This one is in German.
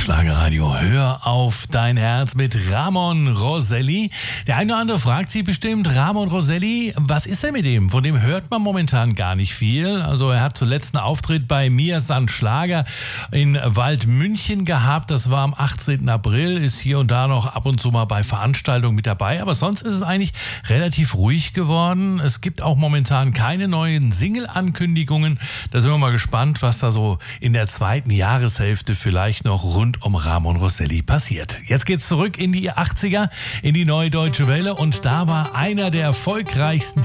Schlagerradio, hör auf dein Herz mit Ramon Roselli. Der eine oder andere fragt sich bestimmt, Ramon Roselli, was ist denn mit dem? Von dem hört man momentan gar nicht viel. Also er hat zuletzt einen Auftritt bei Mir San Schlager in Waldmünchen gehabt. Das war am 18. April, ist hier und da noch ab und zu mal bei Veranstaltungen mit dabei. Aber sonst ist es eigentlich relativ ruhig geworden. Es gibt auch momentan keine neuen Single-Ankündigungen. Da sind wir mal gespannt, was da so in der zweiten Jahreshälfte vielleicht noch rund um Ramon Roselli passiert. Jetzt geht's zurück in die 80er, in die Neue Deutsche Welle und da war einer der erfolgreichsten